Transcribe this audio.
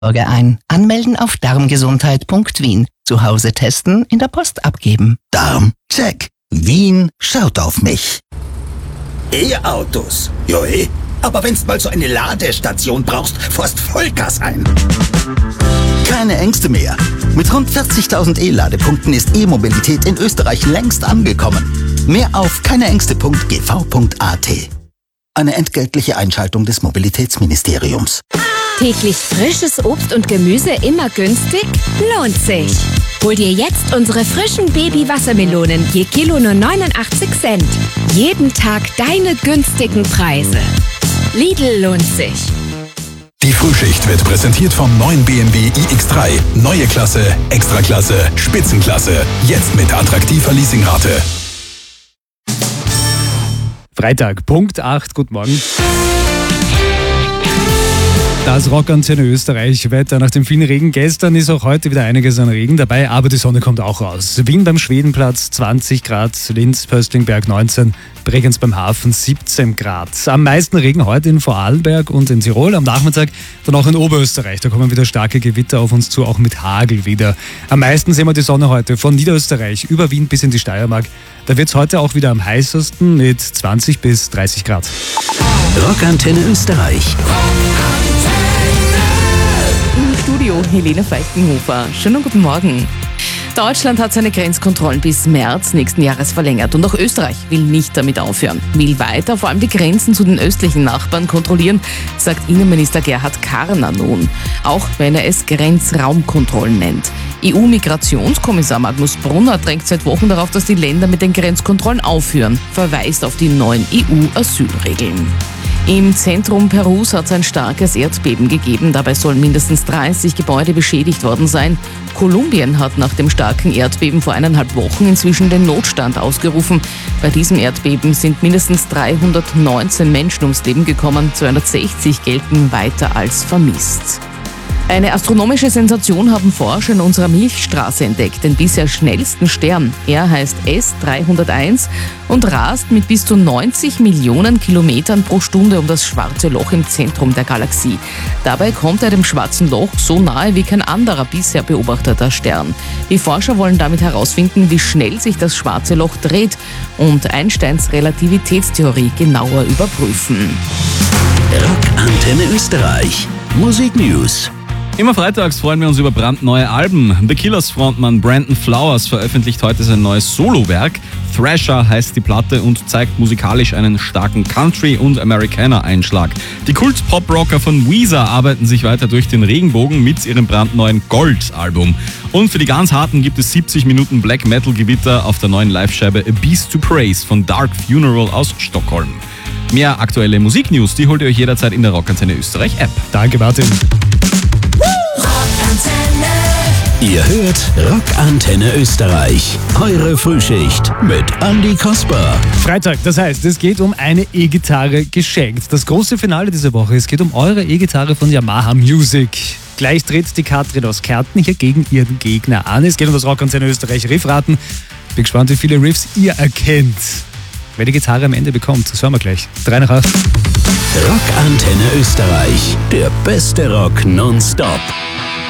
Sorge ein. Anmelden auf darmgesundheit.wien. Zu Hause testen, in der Post abgeben. Darm, check. Wien schaut auf mich. E-Autos. Jo, aber wenn's mal so eine Ladestation brauchst, fährst Vollgas ein. Keine Ängste mehr. Mit rund 40.000 E-Ladepunkten ist E-Mobilität in Österreich längst angekommen. Mehr auf keineängste.gv.at. Eine entgeltliche Einschaltung des Mobilitätsministeriums. Täglich frisches Obst und Gemüse immer günstig? Lohnt sich. Hol dir jetzt unsere frischen Baby-Wassermelonen je Kilo nur 89 Cent. Jeden Tag deine günstigen Preise. Lidl lohnt sich. Die Frühschicht wird präsentiert vom neuen BMW iX3. Neue Klasse, Extraklasse, Spitzenklasse. Jetzt mit attraktiver Leasingrate. Freitag, Punkt 8. Guten Morgen. Das Rockantenne Österreich Wetter. Nach dem vielen Regen gestern ist auch heute wieder einiges an Regen dabei, aber die Sonne kommt auch raus. Wien beim Schwedenplatz 20 Grad, Linz, Pöstlingberg 19, Bregenz beim Hafen 17 Grad. Am meisten Regen heute in Vorarlberg und in Tirol. Am Nachmittag dann auch in Oberösterreich. Da kommen wieder starke Gewitter auf uns zu, auch mit Hagel wieder. Am meisten sehen wir die Sonne heute von Niederösterreich über Wien bis in die Steiermark. Da wird es heute auch wieder am heißesten mit 20 bis 30 Grad. Rockantenne Österreich. Im Studio Helene Feichtenhofer. Schönen guten Morgen. Deutschland hat seine Grenzkontrollen bis März nächsten Jahres verlängert und auch Österreich will nicht damit aufhören. Will weiter vor allem die Grenzen zu den östlichen Nachbarn kontrollieren, sagt Innenminister Gerhard Karner nun. Auch wenn er es Grenzraumkontrollen nennt. EU-Migrationskommissar Magnus Brunner drängt seit Wochen darauf, dass die Länder mit den Grenzkontrollen aufhören, verweist auf die neuen EU-Asylregeln. Im Zentrum Perus hat es ein starkes Erdbeben gegeben. Dabei sollen mindestens 30 Gebäude beschädigt worden sein. Kolumbien hat nach dem starken Erdbeben vor 1,5 Wochen inzwischen den Notstand ausgerufen. Bei diesem Erdbeben sind mindestens 319 Menschen ums Leben gekommen. 260 gelten weiter als vermisst. Eine astronomische Sensation haben Forscher in unserer Milchstraße entdeckt, den bisher schnellsten Stern. Er heißt S301 und rast mit bis zu 90 Millionen Kilometern pro Stunde um das schwarze Loch im Zentrum der Galaxie. Dabei kommt er dem schwarzen Loch so nahe wie kein anderer bisher beobachteter Stern. Die Forscher wollen damit herausfinden, wie schnell sich das schwarze Loch dreht und Einsteins Relativitätstheorie genauer überprüfen. Rockantenne Österreich. Musik News. Immer freitags freuen wir uns über brandneue Alben. The Killers-Frontmann Brandon Flowers veröffentlicht heute sein neues Solowerk. Thrasher heißt die Platte und zeigt musikalisch einen starken Country- und Americana-Einschlag. Die Kult-Pop-Rocker von Weezer arbeiten sich weiter durch den Regenbogen mit ihrem brandneuen Gold-Album. Und für die ganz Harten gibt es 70 Minuten Black-Metal-Gewitter auf der neuen Live-Scheibe A Beast to Praise von Dark Funeral aus Stockholm. Mehr aktuelle Musiknews, die holt ihr euch jederzeit in der Rockantenne Österreich App. Danke, Martin. Ihr hört Rockantenne Österreich. Eure Frühschicht mit Andi Kasper. Freitag, das heißt, es geht um eine E-Gitarre geschenkt. Das große Finale dieser Woche, es geht um eure E-Gitarre von Yamaha Music. Gleich tritt die Katrin aus Kärnten hier gegen ihren Gegner an. Es geht um das Rockantenne Österreich Riffraten. Bin gespannt, wie viele Riffs ihr erkennt. Wer die Gitarre am Ende bekommt, das hören wir gleich. 3 nach 8. Rockantenne Österreich. Der beste Rock nonstop.